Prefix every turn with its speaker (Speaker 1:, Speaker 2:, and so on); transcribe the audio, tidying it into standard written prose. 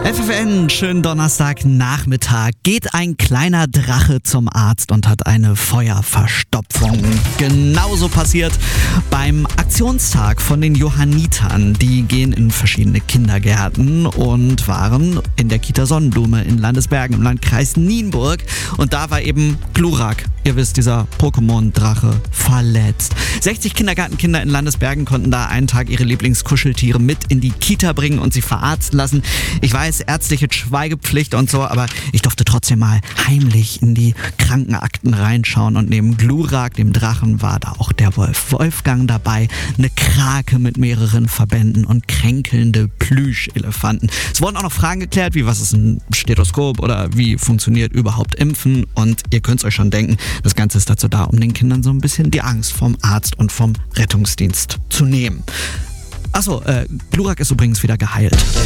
Speaker 1: FFN, schönen Donnerstagnachmittag. Geht ein kleiner Drache zum Arzt und hat eine Feuerverstopfung. Genauso passiert beim Aktionstag von den Johannitern. Die gehen in verschiedene Kindergärten und waren in der Kita Sonnenblume in Landesbergen im Landkreis Nienburg. Und da war eben Glurak, ihr wisst, dieser Pokémon-Drache, verletzt. 60 Kindergartenkinder in Landesbergen konnten da einen Tag ihre Lieblingskuscheltiere mit in die Kita bringen und sie verarzten lassen. Ich weiß, ärztliche Schweigepflicht und so, aber ich durfte trotzdem mal heimlich in die Krankenakten reinschauen und neben Glurak, dem Drachen, war da auch der Wolf Wolfgang dabei, eine Krake mit mehreren Verbänden und kränkelnde Plüschelefanten. Es wurden auch noch Fragen geklärt, wie was ist ein Stethoskop oder wie funktioniert überhaupt Impfen, und ihr könnt es euch schon denken, das Ganze ist dazu da, um den Kindern so ein bisschen die Angst vom Arzt und vom Rettungsdienst zu nehmen. Achso, Glurak ist übrigens wieder geheilt.